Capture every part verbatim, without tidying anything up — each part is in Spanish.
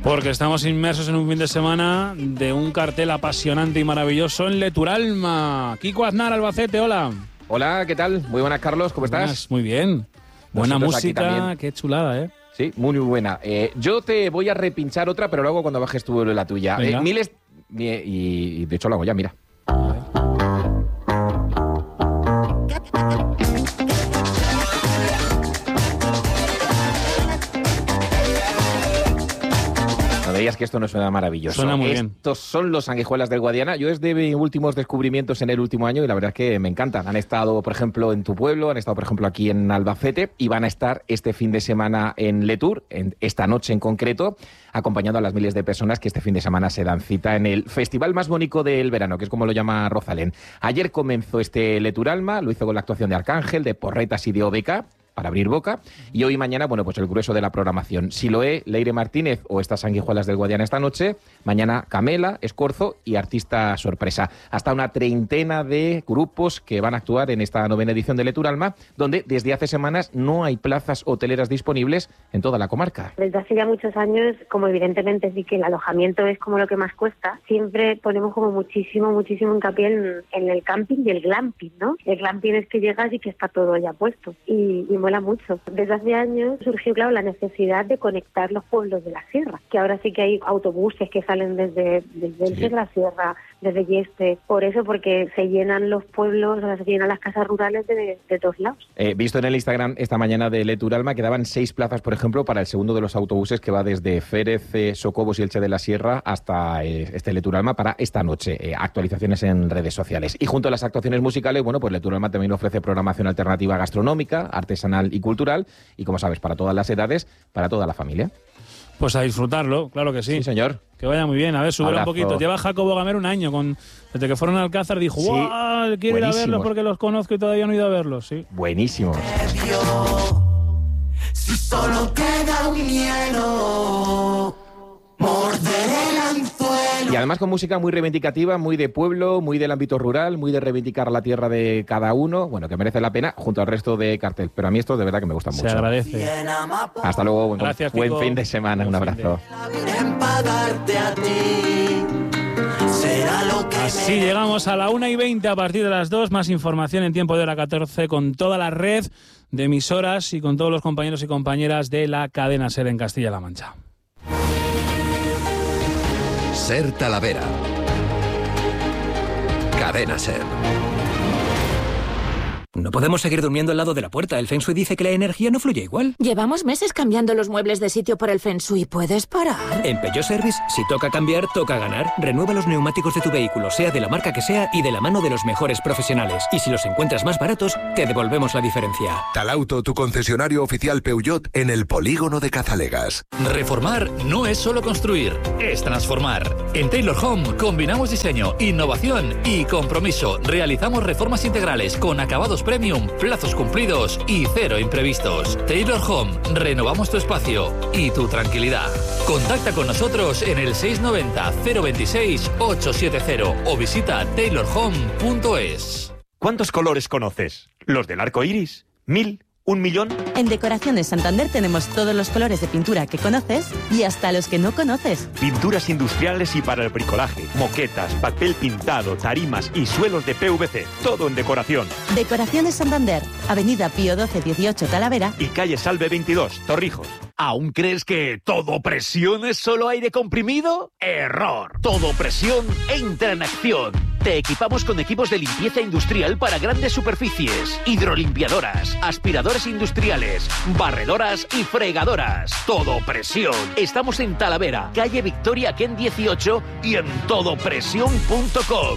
Porque estamos inmersos en un fin de semana de un cartel apasionante y maravilloso en Leturalma. Kiko Aznar, Albacete, hola. Hola, ¿qué tal? Muy buenas, Carlos, ¿cómo estás? Buenas, muy bien. Buena Nosotros música, qué chulada, ¿eh? Sí, muy, muy buena. Eh, yo te voy a repinchar otra, pero luego cuando bajes tú la tuya. Eh, miles... Y, y de hecho lo hago ya, mira. No veías que esto no suena maravilloso. Suena muy bien. Estos son los Sanguijuelas del Guadiana. Yo es de mis últimos descubrimientos en el último año y la verdad es que me encantan. Han estado, por ejemplo, en tu pueblo, han estado, por ejemplo, aquí en Albacete y van a estar este fin de semana en Letur, en esta noche en concreto, acompañando a las miles de personas que este fin de semana se dan cita en el festival más bonito del verano, que es como lo llama Rosalén. Ayer comenzó este Leturalma, lo hizo con la actuación de Arcángel, de Porretas y de O B K, para abrir boca, y hoy y mañana, bueno, pues el grueso de la programación. Siloé, Leire Martínez o estas Sanguijuelas del Guadiana esta noche, mañana Camela, Escorzo y artista sorpresa. Hasta una treintena de grupos que van a actuar en esta novena edición de Leturalma, donde desde hace semanas no hay plazas hoteleras disponibles en toda la comarca. Desde hace ya muchos años, como evidentemente sí que el alojamiento es como lo que más cuesta, siempre ponemos como muchísimo, muchísimo hincapié en, en el camping y el glamping, ¿no? El glamping es que llegas y que está todo ya puesto. Y, y mola mucho. Desde hace años surgió, claro, la necesidad de conectar los pueblos de la sierra, que ahora sí que hay autobuses que salen desde, desde el sí. la sierra, desde Yeste, por eso, porque se llenan los pueblos, o sea, se llenan las casas rurales de, de todos lados. Eh, visto en el Instagram esta mañana de Leturalma, quedaban seis plazas, por ejemplo, para el segundo de los autobuses que va desde Férez, eh, Socobos y Elche de la Sierra hasta eh, este Leturalma para esta noche. Eh, actualizaciones en redes sociales. Y junto a las actuaciones musicales, bueno, pues Leturalma también ofrece programación alternativa gastronómica, artesanal y cultural, y como sabes, para todas las edades, para toda la familia. Pues a disfrutarlo, claro que sí. Sí, señor. Que vaya muy bien. A ver, sube un poquito. Lleva Jacobo Gamero un año. con Desde que fueron al Alcázar dijo, sí, ¡guau! Quiero ir a verlos porque los conozco y todavía no he ido a verlos. Sí. Buenísimos. Si solo queda un miedo, morderé el anzuelo. Y además con música muy reivindicativa, muy de pueblo, muy del ámbito rural, muy de reivindicar la tierra de cada uno, bueno, que merece la pena, junto al resto de cartel. Pero a mí esto de verdad que me gusta mucho. Se agradece. Hasta luego, buen, Gracias, buen Kiko. fin de semana, un abrazo. Así llegamos a la una y veinte a partir de las dos, más información en tiempo de hora catorce con toda la red de emisoras y con todos los compañeros y compañeras de la cadena SER en Castilla-La Mancha. SER Talavera. Cadena SER. No podemos seguir durmiendo al lado de la puerta. El Feng Shui dice que la energía no fluye igual. Llevamos meses cambiando los muebles de sitio por el Feng Shui. ¿Puedes parar? En Peugeot Service, si toca cambiar, toca ganar. Renueva los neumáticos de tu vehículo, sea de la marca que sea y de la mano de los mejores profesionales. Y si los encuentras más baratos, te devolvemos la diferencia. Talauto, tu concesionario oficial Peugeot en el polígono de Cazalegas. Reformar no es solo construir, es transformar. En Taylor Home combinamos diseño, innovación y compromiso. Realizamos reformas integrales con acabados premium, plazos cumplidos y cero imprevistos. Taylor Home, renovamos tu espacio y tu tranquilidad. Contacta con nosotros en el seis nueve cero, cero dos seis, ocho siete cero o visita taylor home punto es. ¿Cuántos colores conoces? ¿Los del arco iris? ¿Mil? ¿Un millón? En Decoraciones Santander tenemos todos los colores de pintura que conoces y hasta los que no conoces. Pinturas industriales y para el bricolaje, moquetas, papel pintado, tarimas y suelos de P V C. Todo en decoración. Decoraciones Santander, Avenida Pío doce dieciocho Talavera y calle Salve veintidós, Torrijos. ¿Aún crees que todo presión es solo aire comprimido? ¡Error! Todo presión entra en acción. Te equipamos con equipos de limpieza industrial para grandes superficies, hidrolimpiadoras, aspiradores industriales, barredoras y fregadoras. Todo presión. Estamos en Talavera, calle Victoria Ken dieciocho y en todo presión punto com.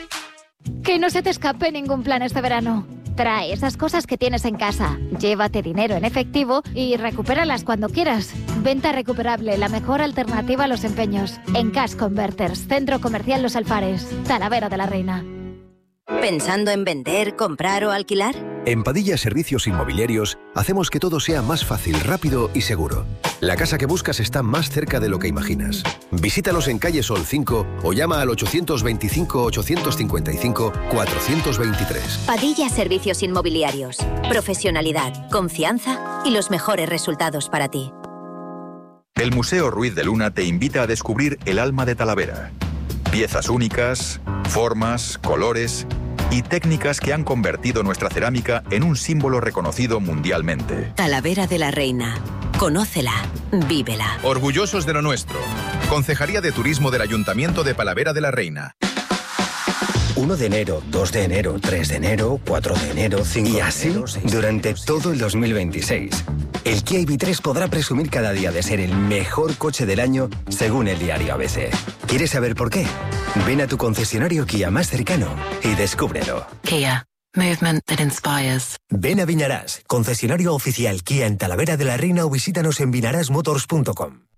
Que no se te escape ningún plan este verano. Trae esas cosas que tienes en casa, llévate dinero en efectivo y recupéralas cuando quieras. Venta recuperable, la mejor alternativa a los empeños. En Cash Converters, Centro Comercial Los Alfares, Talavera de la Reina. ¿Pensando en vender, comprar o alquilar? En Padilla Servicios Inmobiliarios hacemos que todo sea más fácil, rápido y seguro. La casa que buscas está más cerca de lo que imaginas. Visítalos en calle Sol cinco o llama al ochocientos veinticinco, ochocientos cincuenta y cinco, cuatrocientos veintitrés. Padilla Servicios Inmobiliarios. Profesionalidad, confianza y los mejores resultados para ti. El Museo Ruiz de Luna te invita a descubrir el alma de Talavera. Piezas únicas, formas, colores y técnicas que han convertido nuestra cerámica en un símbolo reconocido mundialmente. Talavera de la Reina. Conócela, vívela. Orgullosos de lo nuestro. Concejalía de Turismo del Ayuntamiento de Talavera de la Reina. uno de enero, dos de enero, tres de enero, cuatro de enero, cinco de enero... Y así, durante todo el dos mil veintiséis. El Kia I V tres podrá presumir cada día de ser el mejor coche del año, según el diario A B C. ¿Quieres saber por qué? Ven a tu concesionario Kia más cercano y descúbrelo. Kia. Movement that inspires. Ven a Viñarás, concesionario oficial Kia en Talavera de la Reina, o visítanos en vinarasmotors punto com.